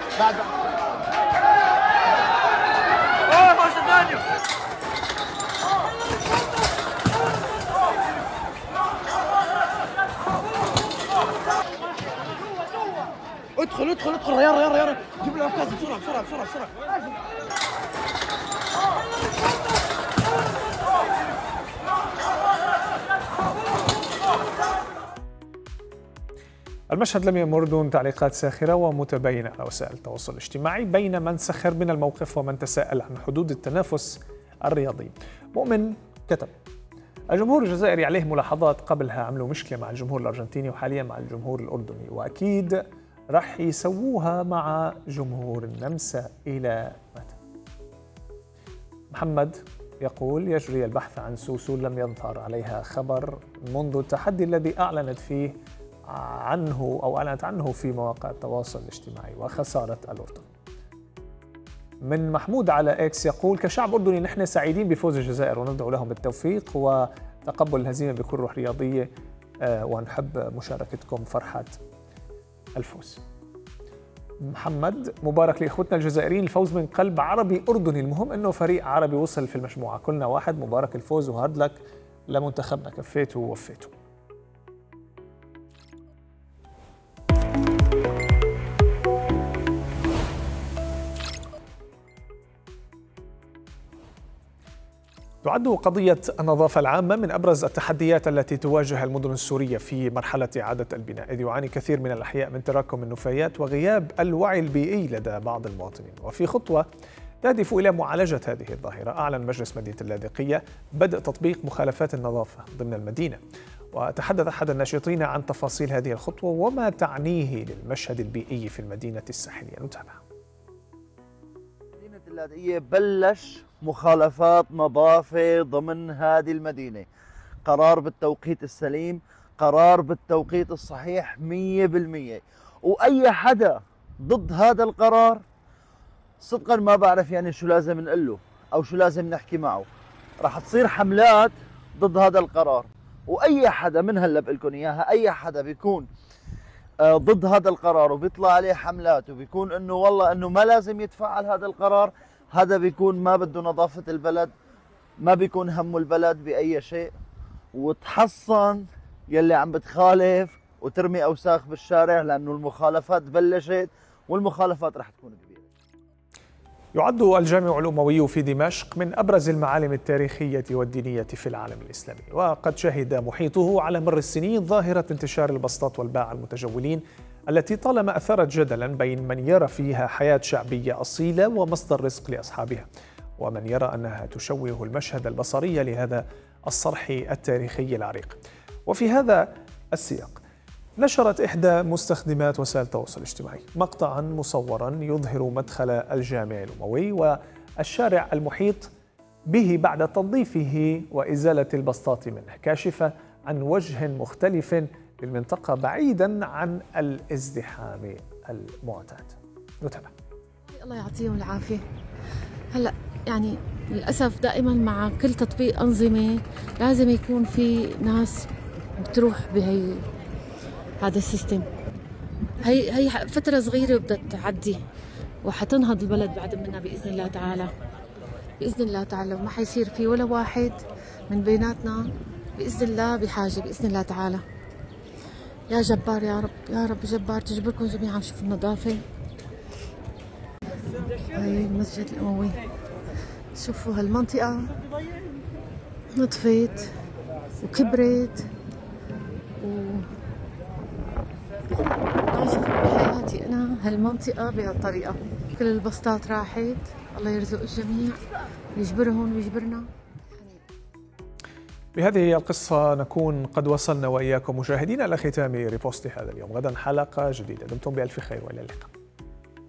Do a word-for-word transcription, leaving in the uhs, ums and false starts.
بعد ادخل ادخل ادخل يلا يلا يلا جيب لي الكاس بسرعه بسرعه بسرعه بسرعه. المشهد لم يمر دون تعليقات ساخرة ومتباينة على وسائل التواصل الاجتماعي بين من سخر من الموقف ومن تساءل عن حدود التنافس الرياضي. مؤمن كتب: الجمهور الجزائري عليه ملاحظات، قبلها عملوا مشكلة مع الجمهور الأرجنتيني وحاليا مع الجمهور الأردني، وأكيد رح يسووها مع جمهور النمسا. إلى متى؟ محمد يقول: يجري البحث عن سوسو، لم يظهر عليها خبر منذ التحدي الذي أعلنت فيه عنه أو أعلنت عنه في مواقع التواصل الاجتماعي وخسارة الأردن. من محمود على إكس يقول: كشعب أردني نحن سعيدين بفوز الجزائر وندعو لهم بالتوفيق وتقبل الهزيمة بكل روح رياضية، ونحب مشاركتكم فرحة الفوز. محمد: مبارك لإخوتنا الجزائريين، الفوز من قلب عربي أردني، المهم أنه فريق عربي وصل في المجموعة، كلنا واحد، مبارك الفوز وهارد لك لمنتخبنا، كفيتوا ووفيتوا. تعد قضية النظافة العامة من أبرز التحديات التي تواجه المدن السورية في مرحلة إعادة البناء، إذ يعاني كثير من الأحياء من تراكم النفايات وغياب الوعي البيئي لدى بعض المواطنين. وفي خطوة تهدف إلى معالجة هذه الظاهرة، أعلن مجلس مدينة اللاذقية بدء تطبيق مخالفات النظافة ضمن المدينة، وتحدث أحد الناشطين عن تفاصيل هذه الخطوة وما تعنيه للمشهد البيئي في المدينة الساحلية. نتابع. مدينة اللاذقية بلش مخالفات نظافة ضمن هذه المدينة، قرار بالتوقيت السليم، قرار بالتوقيت الصحيح مية بالمية، وأي حدا ضد هذا القرار صدقا ما بعرف يعني شو لازم نقول له أو شو لازم نحكي معه. راح تصير حملات ضد هذا القرار، وأي حدا من هلا بقول لكم إياها، أي حدا بيكون ضد هذا القرار وبيطلع عليه حملات وبيكون إنه والله إنه ما لازم يتفعل هذا القرار، هذا بيكون ما بده نظافة البلد، ما بيكون همه البلد بأي شيء، وتحصن يلي عم بتخالف وترمي أوساخ بالشارع، لأنه المخالفات بلشت والمخالفات رح تكون كبيرة. يعد الجامع الأموي في دمشق من أبرز المعالم التاريخية والدينية في العالم الإسلامي، وقد شهد محيطه على مر السنين ظاهرة انتشار البسطات والباعة المتجولين التي طالما أثارت جدلا بين من يرى فيها حياة شعبية أصيلة ومصدر رزق لأصحابها، ومن يرى أنها تشوه المشهد البصري لهذا الصرح التاريخي العريق. وفي هذا السياق نشرت إحدى مستخدمات وسائل التواصل الاجتماعي مقطعا مصورا يظهر مدخل الجامع الأموي والشارع المحيط به بعد تنظيفه وإزالة البسطات منه، كاشفة عن وجه مختلف للمنطقة بعيدا عن الازدحام المعتاد. نتابع. الله يعطيهم العافية. هلا يعني للأسف دائما مع كل تطبيق أنظمة لازم يكون في ناس بتروح بهي هذا السيستم. هي هي فترة صغيرة وبدها تعدي وحتنهض البلد بعد منها بإذن الله تعالى. بإذن الله تعالى وما حيصير في ولا واحد من بيناتنا بإذن الله بحاجة بإذن الله تعالى. يا جبار يا رب يا رب جبار تجبركم جميعا. شوفوا النظافة. هاي المسجد الأموي، شوفوا هالمنطقة نطفت وكبرت و ما شفت بحياتي أنا هالمنطقة بهالطريقة. كل البسطات راحت، الله يرزق الجميع ويجبرهم ويجبرنا. بهذه القصة نكون قد وصلنا وإياكم مشاهدينا إلى ختام ريبوست هذا اليوم. غدا حلقة جديدة، دمتم بألف خير وإلى اللقاء.